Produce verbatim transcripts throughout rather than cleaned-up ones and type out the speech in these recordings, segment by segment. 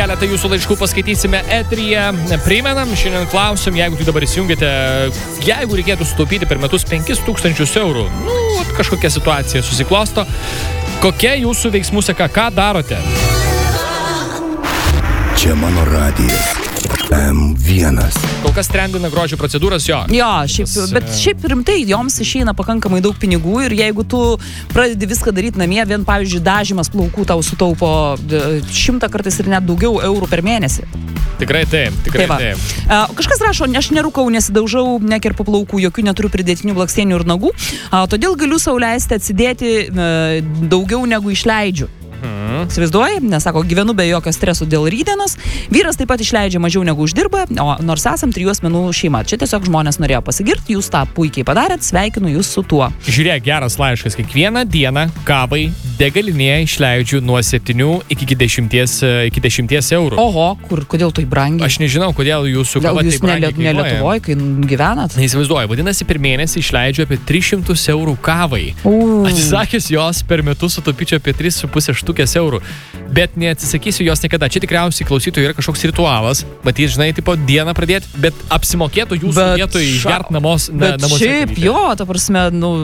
keletą jūsų laiškų paskaitysime eteryje. Primenam, šiandien klausim, jeigu tu dabar įsijungėte, jeigu reikėtų sutaupyti per metus penkis tūkstančius eurų, nu, kažkokia situacija susiklosto, kokia jūsų veiksmų seka, ką darote? Čia mano radijas. em vienas. Kol kas trendina grožio procedūras, jo. Jo, šiaip, Tas, bet šiaip rimtai, joms išeina pakankamai daug pinigų ir jeigu tu pradedi viską daryti namie, vien, pavyzdžiui, dažymas plaukų tau sutaupo šimtą kartais ir net daugiau eurų per mėnesį. Tikrai taip, tikrai tai taip. A, kažkas rašo, aš nerūkau, nesidaužau, nekerpu plaukų, jokių neturiu pridėtinių blakstienių ir nagų, a, todėl galiu sau leisti atsidėti a, daugiau negu išleidžiu. Hmm. Įsivaizduoji, nes sako, gyvenu be jokio streso dėl rytdienos, vyras taip pat išleidžia mažiau negu uždirba, o nors esam trijų asmenų šeima. Čia tiesiog žmonės norėjo pasigirti, jūs tą puikiai padarėt, sveikinu jūs su tuo. Žiūrėk, geras laiškas, kiekvieną dieną kavai degalinėje išleidžiu nuo septynių iki dešimties eurų. Oho, kur, kodėl tai brangiai? Aš nežinau, kodėl jūsų Gal kava jūs taip brangiai ne, ne Lietuvoje, kai gyvenat? Neįsivaizduoju, vadinasi, per mėnesį išleidžiu apie tris šimtus eurų kavai. Uh. Atsisakęs jos per metus sutaupyčiau apie tris su pusė štukės eurų. Bet neatsisakysiu jos niekada. Čia tikriausiai klausytojų yra kažkoks ritualas. Matyt, žinai, tipo dieną pradėti, bet apsimokėtų jūsų vietoj išgert namos, na, bet namuose. Šiaip, jo, ta prasme, nu...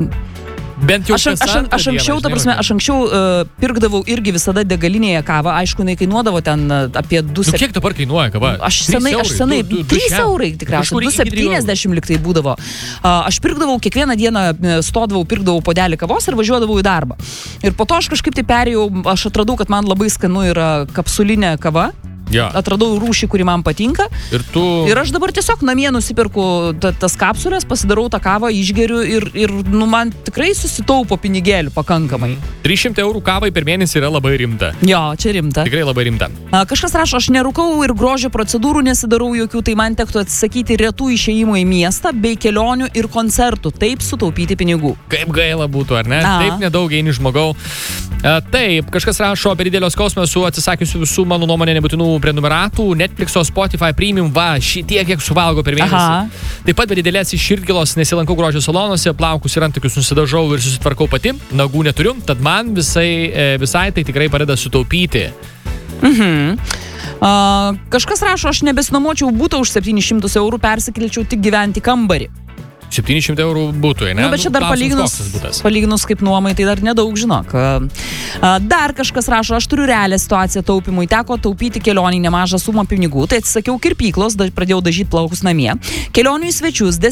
Bent jau aš, aš, aš, aš anksčiau, ta prasme, aš anksčiau uh, pirkdavau irgi visada degalinėje kavą. Aišku, jinai kainuodavo ten uh, apie du... Nu, kiek dabar kainuoja kava? Aš senai, aš senai, trys eurai tikriausiai, du septyniasdešimt liktai būdavo. Uh, aš pirkdavau, kiekvieną dieną stodavau, pirkdavau puodelį kavos ir važiuodavau į darbą. Ir po to aš kažkaip tai perėjau, aš atradau, kad man labai skanu yra kapsulinė kava. Ja. Atradau rūšį, kuri man patinka. Ir, tu... ir aš dabar tiesiog namie nusipirku ta, tas kapsulės, pasidarau tą kavą, išgeriu ir, ir nu, man tikrai susitaupo pinigėlių pakankamai. trys šimtai eurų kavai per mėnesį yra labai rimta. Jo, čia rimta. Tikrai labai rimta. A, kažkas rašo, aš nerūkau ir grožio procedūrų nesidarau jokių, tai man tektų atsisakyti retų išėjimų į miestą bei kelionių ir koncertų, taip sutaupyti pinigų. Kaip gaila būtų, ar ne? A. Taip nedaug eini žmogau. A, taip, kažkas rašo, per didelio skausmio esu atsisakiusių visų, mano nuomonė, nebūtinų prenumeratų, Netflixo, Spotify, Premium, va, šitie kiek suvalgo per mėnesį. Aha. Taip pat be didelės iš širdgėlos nesilankau grožio salonuose, plaukus ir antakius nusidažau ir susitvarkau pati, nagų neturiu, tad man visai, visai tai tikrai padeda sutaupyti. Mhm. Uh, kažkas rašo, aš nebesinomočiau būtą už septynis šimtus eurų, persikilčiau tik gyventi kambarį. septyni šimtai eurų būtų, ne? Nu, bet čia dar palyginus, palyginus kaip nuomai, tai dar nedaug, žinok. Dar kažkas rašo, aš turiu realią situaciją taupimui, teko taupyti kelionį nemažą sumą pinigų, tai atsisakiau kirpyklos, pradėjau dažyti plaukus namie. Kelionių į svečius,